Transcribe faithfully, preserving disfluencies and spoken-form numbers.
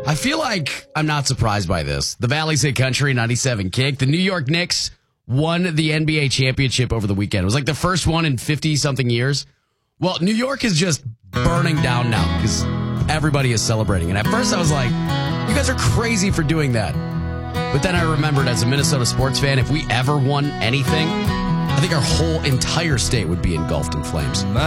I feel like I'm not surprised by this. The Valley's Hit Country ninety-seven Kick. The New York Knicks won the N B A championship over the weekend. It was like the first one in fifty-something years. Well, New York is just burning down now because everybody is celebrating. And at first I was like, you guys are crazy for doing that. But then I remembered as a Minnesota sports fan, if we ever won anything, I think our whole entire state would be engulfed in flames.